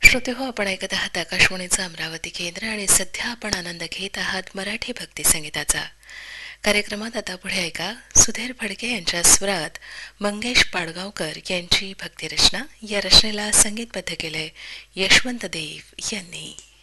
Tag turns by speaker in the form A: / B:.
A: श्रोते हो, आपण ऐकत आहात आकाशवाणीचं अमरावती केंद्र आणि सध्या आपण आनंद घेत आहात मराठी भक्ती संगीताचा. कार्यक्रमात आता पुढे ऐका सुधीर फडके यांच्या स्वरात मंगेश पाडगावकर यांची भक्तिरचना. या रचनेला संगीतबद्ध केलंय यशवंत देव यांनी.